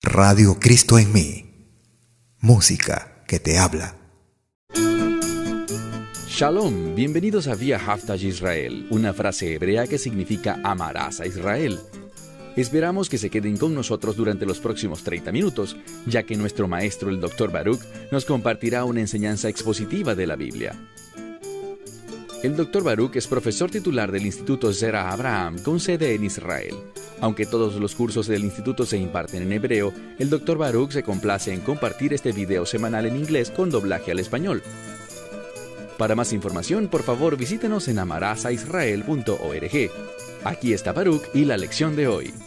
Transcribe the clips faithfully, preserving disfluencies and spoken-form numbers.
Radio Cristo en mí. Música que te habla. Shalom, bienvenidos a Vía Haftaj Israel, una frase hebrea que significa amarás a Israel. Esperamos que se queden con nosotros durante los próximos treinta minutos, ya que nuestro maestro, el doctor Baruch, nos compartirá una enseñanza expositiva de la Biblia. El doctor Baruch es profesor titular del Instituto Zera Abraham, con sede en Israel. Aunque todos los cursos del instituto se imparten en hebreo, el doctor Baruch se complace en compartir este video semanal en inglés con doblaje al español. Para más información, por favor, visítenos en amarás a israel punto org. Aquí está Baruch y la lección de hoy.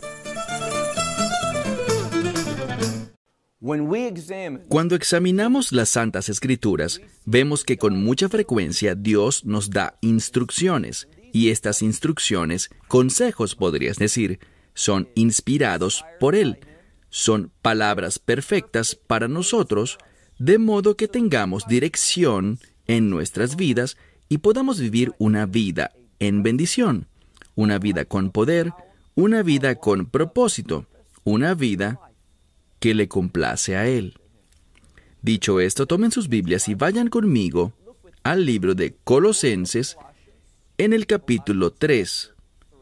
Cuando examinamos las Santas Escrituras, vemos que con mucha frecuencia Dios nos da instrucciones, y estas instrucciones, consejos podrías decir, son inspirados por Él. Son palabras perfectas para nosotros, de modo que tengamos dirección en nuestras vidas y podamos vivir una vida en bendición, una vida con poder, una vida con propósito, una vida que le complace a Él. Dicho esto, tomen sus Biblias y vayan conmigo al libro de Colosenses en el capítulo tres.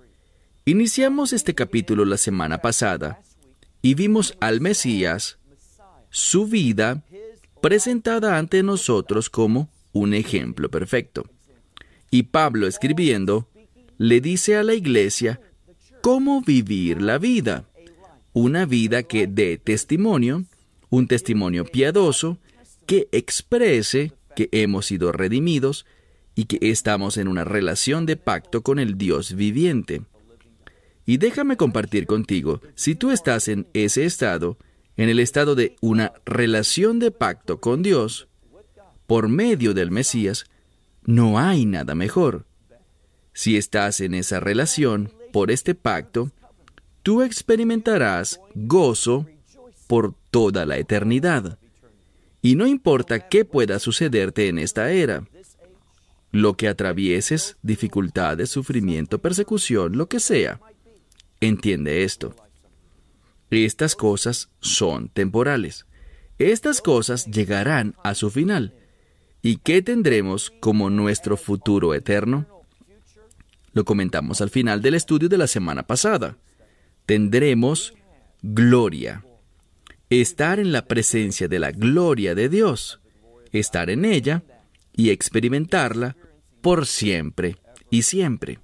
Iniciamos este capítulo la semana pasada y vimos al Mesías, su vida, presentada ante nosotros como un ejemplo perfecto. Y Pablo, escribiendo, le dice a la iglesia cómo vivir la vida. Una vida que dé testimonio, un testimonio piadoso, que exprese que hemos sido redimidos y que estamos en una relación de pacto con el Dios viviente. Y déjame compartir contigo, si tú estás en ese estado, en el estado de una relación de pacto con Dios, por medio del Mesías, no hay nada mejor. Si estás en esa relación, por este pacto, tú experimentarás gozo por toda la eternidad. Y no importa qué pueda sucederte en esta era, lo que atravieses, dificultades, sufrimiento, persecución, lo que sea, entiende esto. Estas cosas son temporales. Estas cosas llegarán a su final. ¿Y qué tendremos como nuestro futuro eterno? Lo comentamos al final del estudio de la semana pasada. Tendremos gloria. Estar en la presencia de la gloria de Dios. Estar en ella y experimentarla por siempre y siempre.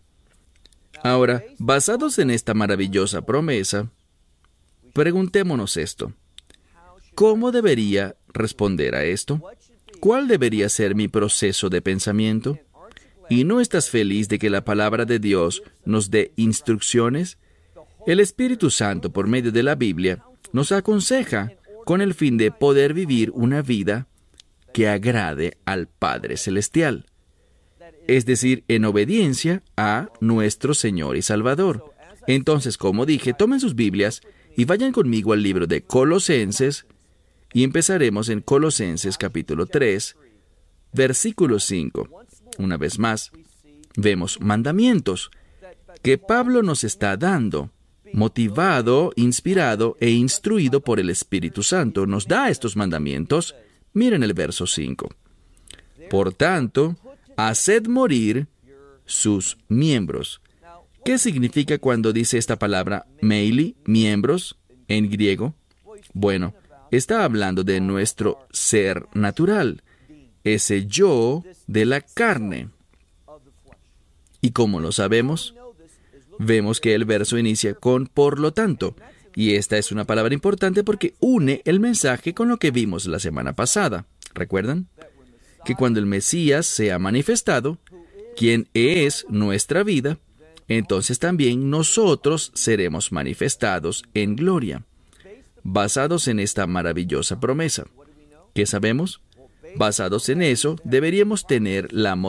Ahora, basados en esta maravillosa promesa, preguntémonos esto. ¿Cómo debería responder a esto? ¿Cuál debería ser mi proceso de pensamiento? ¿Y no estás feliz de que la palabra de Dios nos dé instrucciones? El Espíritu Santo, por medio de la Biblia, nos aconseja con el fin de poder vivir una vida que agrade al Padre Celestial, es decir, en obediencia a nuestro Señor y Salvador. Entonces, como dije, tomen sus Biblias y vayan conmigo al libro de Colosenses, y empezaremos en Colosenses capítulo tres, versículo cinco. Una vez más, vemos mandamientos que Pablo nos está dando, motivado, inspirado e instruido por el Espíritu Santo. Nos da estos mandamientos. Miren el verso cinco. Por tanto, haced morir sus miembros. ¿Qué significa cuando dice esta palabra meili, miembros, en griego? Bueno, está hablando de nuestro ser natural, ese yo de la carne. ¿Y cómo lo sabemos? Vemos que el verso inicia con por lo tanto, y esta es una palabra importante porque une el mensaje con lo que vimos la semana pasada. ¿Recuerdan? Que cuando el Mesías sea manifestado, quien es nuestra vida, entonces también nosotros seremos manifestados en gloria. Basados en esta maravillosa promesa. ¿Qué sabemos? Basados en eso, deberíamos tener la